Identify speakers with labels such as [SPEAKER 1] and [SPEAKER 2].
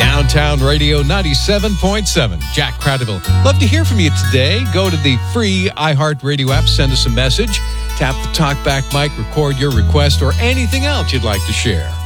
[SPEAKER 1] Downtown Radio 97.7. Jack Cradiville. Love to hear from you today. Go to the free iHeartRadio app, send us a message, tap the talkback mic, record your request, or anything else you'd like to share.